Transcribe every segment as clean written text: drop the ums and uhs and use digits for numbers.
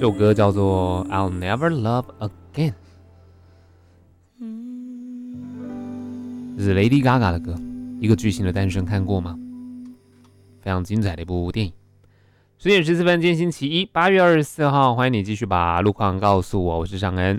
这首歌叫做 I'll Never Love Again， 这是 Lady Gaga 的歌，一个巨星的诞生，看过吗？非常精彩的一部电影。10点14分，今天星期一，8月24号，欢迎你继续把路况告诉我，我是尚恩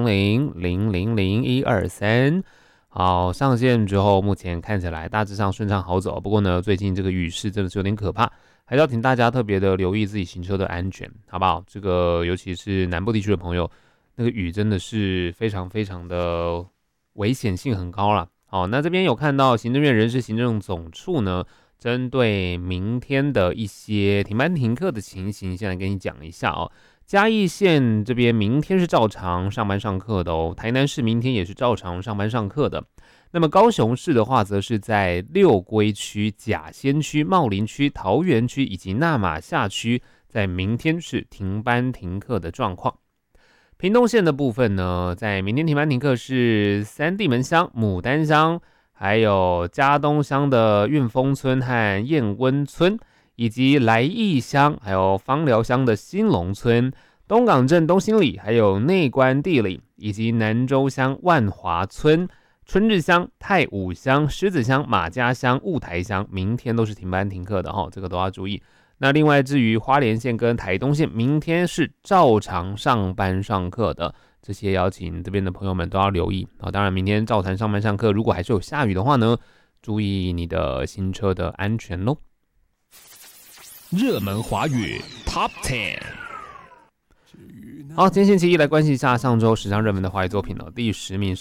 ，0800000123。好，上线之后，目前看起来大致上顺畅好走，不过呢，最近这个雨势真的是有点可怕，还是要请大家特别的留意自己行车的安全，好不好？这个尤其是南部地区的朋友，那个雨真的是非常非常的危险性很高啦。好，那这边有看到行政院人事行政总处呢，针对明天的一些停班停课的情形，现在跟你讲一下哦。嘉义县这边明天是照常上班上课的哦，台南市明天也是照常上班上课的。那么高雄市的话，则是在六龟区、甲仙区、茂林区、桃园区以及那玛夏区，在明天是停班停课的状况。屏东县的部分呢，在明天停班停课是三地门乡、牡丹乡，还有嘉东乡的运丰村和燕温村，以及来义乡，还有芳寮乡的新隆村、东港镇东兴里，还有内关地里，以及南州乡万华村、春日乡、太武乡、狮子乡、马家乡、雾台乡，明天都是停班停课的哈，这个都要注意。那另外至于花莲县跟台东县，明天是照常上班上课的，这些邀请这边的朋友们都要留意。当然明天照常上班上课，如果还是有下雨的话呢，注意你的新车的安全咯。 热门华语 Top 10。 好，今天星期一来关心一下上周10张热门的华语作品了。第10名